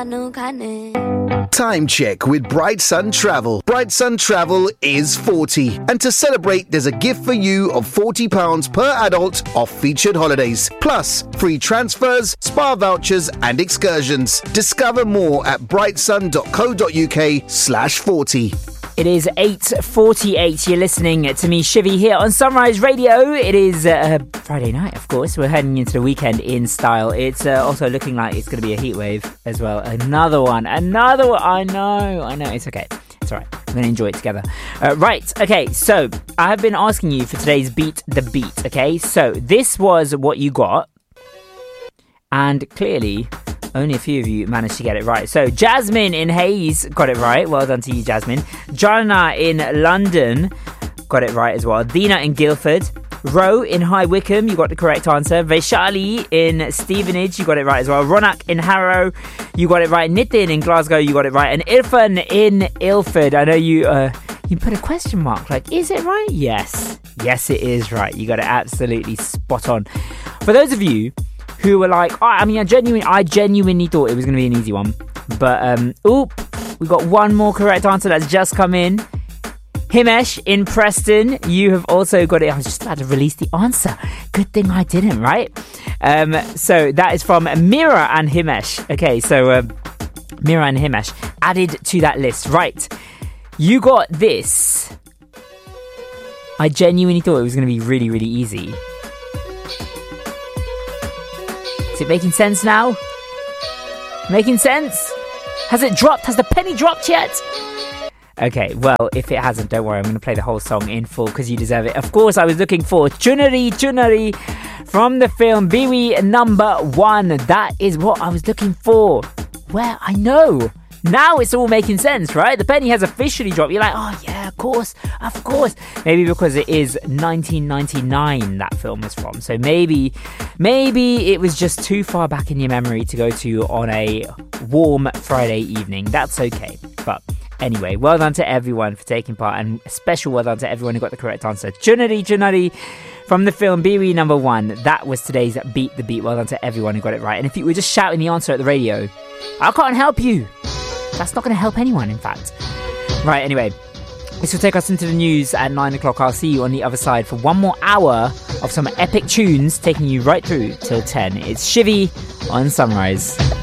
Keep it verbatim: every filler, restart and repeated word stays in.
Time check with Bright Sun Travel. Bright Sun Travel is forty. And to celebrate, there's a gift for you of forty pounds per adult off featured holidays. Plus, free transfers, spa vouchers and excursions. Discover more at brightsun.co.uk slash 40. It is eight forty-eight. You're listening to me, Shivy, here on Sunrise Radio. It is uh, Friday night, of course. We're heading into the weekend in style. It's uh, also looking like it's going to be a heat wave as well. Another one. Another one. I know. I know. It's okay. It's all right. We're going to enjoy it together. Uh, right. Okay. So I have been asking you for today's Beat the Beat. Okay. So this was what you got. And clearly, only a few of you managed to get it right. So Jasmine in Hayes got it right. Well done to you, Jasmine. Jana in London got it right as well. Dina in Guildford. Ro in High Wycombe, you got the correct answer. Vaishali in Stevenage, you got it right as well. Ronak in Harrow, you got it right. Nitin in Glasgow, you got it right. And Irfan in Ilford, I know you uh, you put a question mark. Like, is it right? Yes. Yes, it is right. You got it absolutely spot on. For those of you who were like, oh, I mean, I genuinely, I genuinely thought it was going to be an easy one. But, um, oop, we got one more correct answer that's just come in. Himesh in Preston, you have also got it. I was just about to release the answer. Good thing I didn't, right? Um, so that is from Mira and Himesh. Okay, so uh, Mira and Himesh added to that list. Right, you got this. I genuinely thought it was going to be really, really easy. Is it making sense now? Making sense? Has it dropped? Has the penny dropped yet? Okay, well, if it hasn't, don't worry. I'm going to play the whole song in full because you deserve it. Of course, I was looking for Chunari Chunari from the film Biwi number one. That is what I was looking for. Where? I know. Now it's all making sense, right? The penny has officially dropped. You're like, oh, yeah, of course, of course. Maybe because it is nineteen ninety-nine that film is from. So maybe, maybe it was just too far back in your memory to go to on a warm Friday evening. That's okay. But anyway, well done to everyone for taking part, and a special well done to everyone who got the correct answer. Chunari Chunari from the film Biwi number one. That was today's Beat the Beat. Well done to everyone who got it right. And if you were just shouting the answer at the radio, I can't help you. That's not going to help anyone, in fact. Right, anyway, this will take us into the news at nine o'clock. I'll see you on the other side for one more hour of some epic tunes taking you right through till ten. It's Shivy on Sunrise.